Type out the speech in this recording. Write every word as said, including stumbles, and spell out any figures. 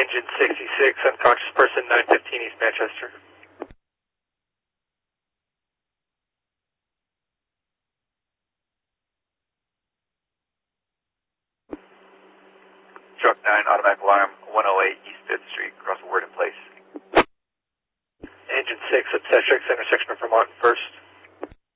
Engine sixty-six, unconscious person, nine fifteen East Manchester. Truck nine, automatic alarm, one oh eight East fifth Street, cross Word in place. Engine six, obstetrics, intersection of Vermont and first.